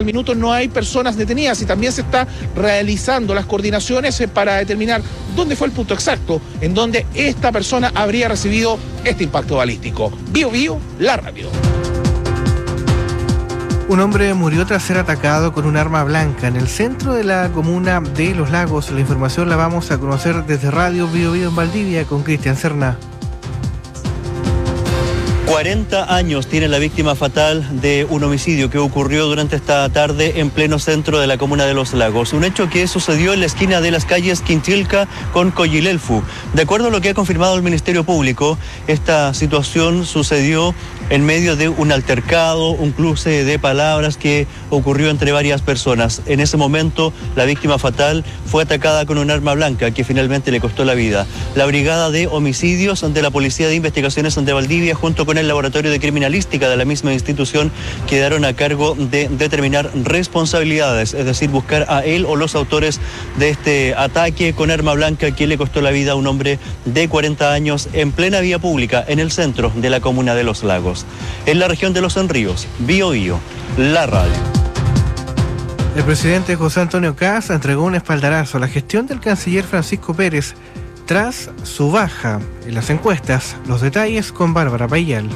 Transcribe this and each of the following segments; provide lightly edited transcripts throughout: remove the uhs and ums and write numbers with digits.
minuto no hay personas detenidas y también se está realizando las coordinaciones para determinar dónde fue el punto exacto en donde esta persona habría recibido este impacto balístico. Bio Bio, la radio. Un hombre murió tras ser atacado con un arma blanca en el centro de la comuna de Los Lagos. La información la vamos a conocer desde Radio Bio Bio en Valdivia con Cristian Serna. 40 años tiene la víctima fatal de un homicidio que ocurrió durante esta tarde en pleno centro de la comuna de Los Lagos. Un hecho que sucedió en la esquina de las calles Quintilca con Coyilelfu. De acuerdo a lo que ha confirmado el Ministerio Público, esta situación sucedió en medio de un altercado, un cruce de palabras que ocurrió entre varias personas. En ese momento, la víctima fatal fue atacada con un arma blanca que finalmente le costó la vida. La Brigada de Homicidios de la Policía de Investigaciones de Valdivia, junto con el Laboratorio de Criminalística de la misma institución, quedaron a cargo de determinar responsabilidades, es decir, buscar a él o los autores de este ataque con arma blanca que le costó la vida a un hombre de 40 años en plena vía pública en el centro de la comuna de Los Lagos. En la región de Los Ríos, Bio Bio, la radio. El presidente José Antonio Kast entregó un espaldarazo a la gestión del canciller Francisco Pérez tras su baja en las encuestas. Los detalles con Bárbara Payal.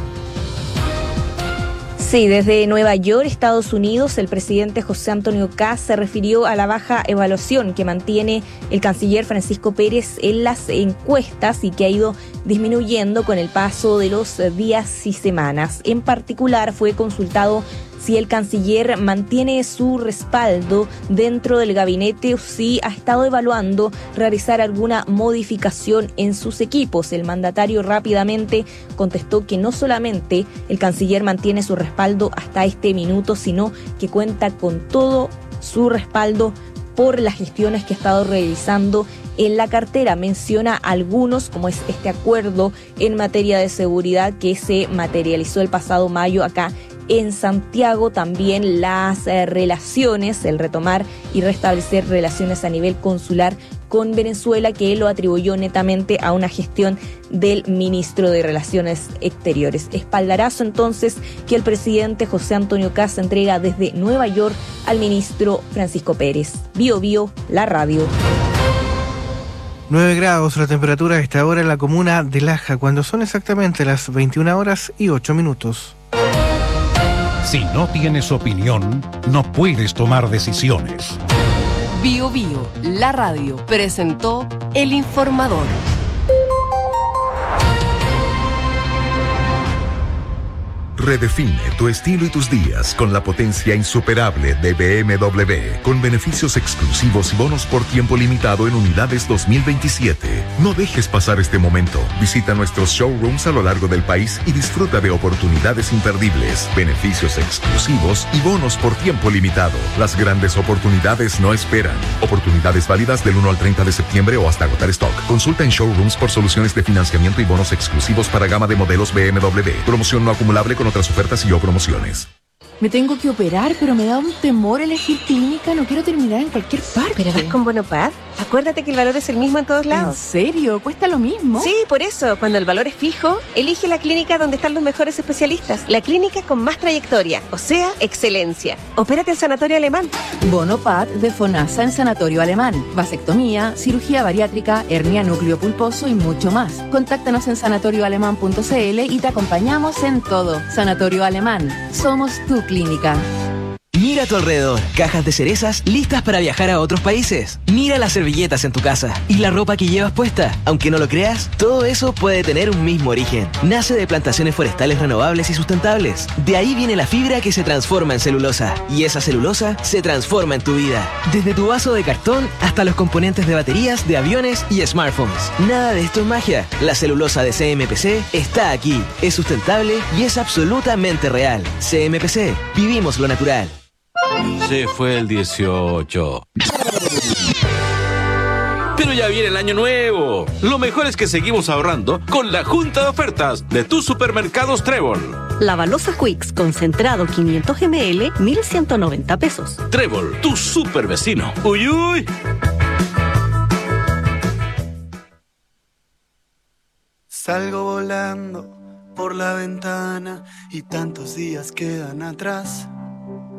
Sí, desde Nueva York, Estados Unidos, el presidente José Antonio Kast se refirió a la baja evaluación que mantiene el canciller Francisco Pérez en las encuestas y que ha ido disminuyendo con el paso de los días y semanas. En particular, fue consultado si el canciller mantiene su respaldo dentro del gabinete o si ha estado evaluando realizar alguna modificación en sus equipos. El mandatario rápidamente contestó que no solamente el canciller mantiene su respaldo hasta este minuto, sino que cuenta con todo su respaldo por las gestiones que ha estado realizando en la cartera. Menciona algunos, como es este acuerdo en materia de seguridad que se materializó el pasado mayo acá en Santiago, también las relaciones, el retomar y restablecer relaciones a nivel consular con Venezuela, que él lo atribuyó netamente a una gestión del ministro de Relaciones Exteriores. Espaldarazo entonces que el presidente José Antonio Kast entrega desde Nueva York al ministro Francisco Pérez. Bio Bio, la radio. 9 grados la temperatura a esta hora en la comuna de Laja, cuando son exactamente las 21 horas y 8 minutos. Si no tienes opinión, no puedes tomar decisiones. Bio Bio, la radio, presentó El Informador. Redefine tu estilo y tus días con la potencia insuperable de BMW, con beneficios exclusivos y bonos por tiempo limitado en unidades 2027. No dejes pasar este momento. Visita nuestros showrooms a lo largo del país y disfruta de oportunidades imperdibles, beneficios exclusivos y bonos por tiempo limitado. Las grandes oportunidades no esperan. Oportunidades válidas del 1 al 30 de septiembre o hasta agotar stock. Consulta en showrooms por soluciones de financiamiento y bonos exclusivos para gama de modelos BMW. Promoción no acumulable con otras ofertas y o promociones. Me tengo que operar, pero me da un temor elegir clínica. No quiero terminar en cualquier parte. ¿Pero vas con Bonopad? Acuérdate que el valor es el mismo en todos lados. ¿En serio? ¿Cuesta lo mismo? Sí, por eso, cuando el valor es fijo, elige la clínica donde están los mejores especialistas. La clínica con más trayectoria, o sea, excelencia. Opérate en Sanatorio Alemán. Bonopad de FONASA en Sanatorio Alemán. Vasectomía, cirugía bariátrica, hernia núcleo pulposo y mucho más. Contáctanos en sanatorioalemán.cl y te acompañamos en todo. Sanatorio Alemán. Somos tu clínica. Mira a tu alrededor, cajas de cerezas listas para viajar a otros países. Mira las servilletas en tu casa y la ropa que llevas puesta. Aunque no lo creas, todo eso puede tener un mismo origen. Nace de plantaciones forestales renovables y sustentables. De ahí viene la fibra que se transforma en celulosa. Y esa celulosa se transforma en tu vida. Desde tu vaso de cartón hasta los componentes de baterías, de aviones y smartphones. Nada de esto es magia. La celulosa de CMPC está aquí. Es sustentable y es absolutamente real. CMPC. Vivimos lo natural. Se fue el 18. Pero ya viene el año nuevo. Lo mejor es que seguimos ahorrando con la junta de ofertas de tus supermercados Trébol. Lavaloza Quicks concentrado 500 ml, 1,190 pesos. Trébol, tu super vecino. ¡Uy, uy! Salgo volando por la ventana y tantos días quedan atrás.